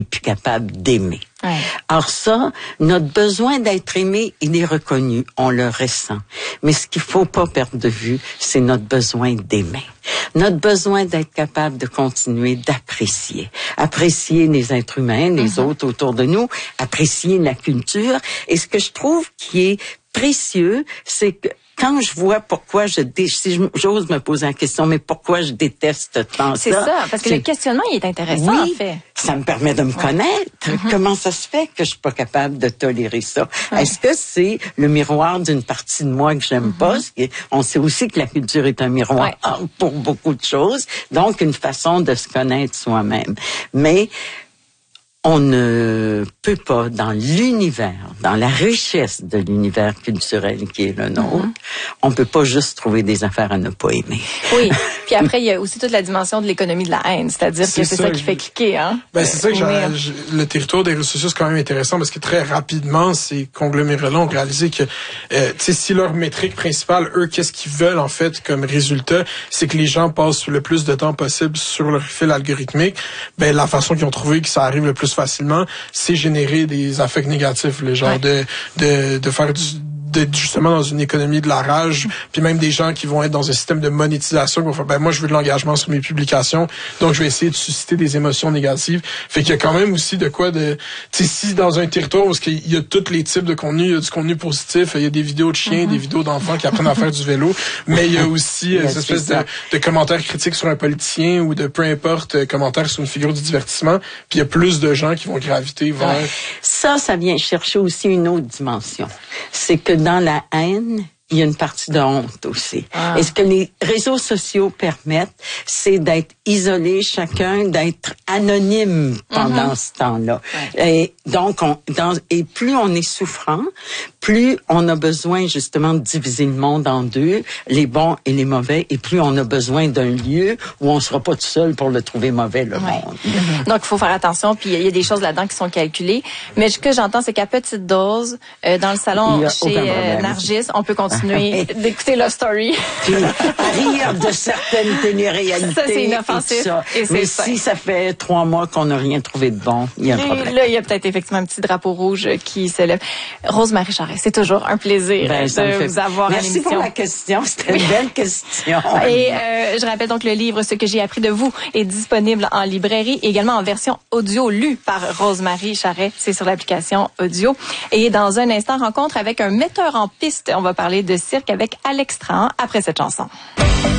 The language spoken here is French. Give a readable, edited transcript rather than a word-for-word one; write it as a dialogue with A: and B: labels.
A: plus capable d'aimer.
B: Ouais.
A: Alors ça, notre besoin d'être aimé, il est reconnu, on le ressent. Mais ce qu'il faut pas perdre de vue, c'est notre besoin d'aimer. Notre besoin d'être capable de continuer d'apprécier. Apprécier les êtres humains, les autres autour de nous, apprécier la culture. Et ce que je trouve qui est précieux, c'est que quand je vois pourquoi si j'ose me poser la question, mais pourquoi je déteste tant ça?
B: C'est ça, parce que le questionnement, il est intéressant,
A: oui,
B: en fait.
A: Ça me permet de me connaître. Comment ça se fait que je suis pas capable de tolérer ça? Est-ce que c'est le miroir d'une partie de moi que j'aime pas? On sait aussi que la culture est un miroir pour beaucoup de choses. Donc, une façon de se connaître soi-même. Mais, on ne peut pas, dans l'univers, dans la richesse de l'univers culturel qui est le nôtre, on peut pas juste trouver des affaires à ne pas aimer.
B: Oui. Puis après, il y a aussi toute la dimension de l'économie de la haine. C'est-à-dire que c'est ça qui fait cliquer, hein.
C: Ben, c'est ça que le territoire des réseaux sociaux, c'est quand même intéressant parce que très rapidement, ces conglomérats-là ont réalisé que, tu sais, si leur métrique principale, eux, qu'est-ce qu'ils veulent, en fait, comme résultat, c'est que les gens passent le plus de temps possible sur leur fil algorithmique. Ben, la façon qu'ils ont trouvé que ça arrive le plus facilement, c'est générer des affects négatifs, le genre de faire d'être justement dans une économie de la rage, puis même des gens qui vont être dans un système de monétisation, qui vont faire, ben moi je veux de l'engagement sur mes publications, donc je vais essayer de susciter des émotions négatives. Fait qu'il y a quand même aussi de quoi de, tu sais, si dans un territoire où il y a tous les types de contenu, il y a du contenu positif, il y a des vidéos de chiens, des vidéos d'enfants qui apprennent à faire du vélo, mais il y a aussi cette espèce de commentaires critiques sur un politicien ou de peu importe commentaires sur une figure du divertissement, puis il y a plus de gens qui vont graviter vers...
A: Ça vient chercher aussi une autre dimension. C'est que dans la haine, il y a une partie de honte aussi. Et ce que les réseaux sociaux permettent, c'est d'être isolé chacun, d'être anonyme pendant ce temps-là. Et donc, et plus on est souffrant, plus on a besoin justement de diviser le monde en deux, les bons et les mauvais, et plus on a besoin d'un lieu où on sera pas tout seul pour le trouver mauvais, le monde.
B: Donc, il faut faire attention, puis il y a des choses là-dedans qui sont calculées. Mais ce que j'entends, c'est qu'à petite dose, dans le salon chez Nargis, on peut continuer d'écouter Love Story.
A: Puis, rire de certaines téléréalités.
B: Ça, c'est inoffensif.
A: Mais si ça fait 3 mois qu'on n'a rien trouvé de bon, il y a un problème.
B: Là, il y a peut-être effectivement un petit drapeau rouge qui se lève. Rose-Marie Charest, c'est toujours un plaisir de vous avoir à l'émission.
A: Merci pour la question. C'était une belle question.
B: Et je rappelle donc le livre « Ce que j'ai appris de vous » est disponible en librairie, également en version audio lue par Rose-Marie Charest. C'est sur l'application audio. Et dans un instant, rencontre avec un metteur en piste. On va parler de cirque avec Alex Trahan après cette chanson.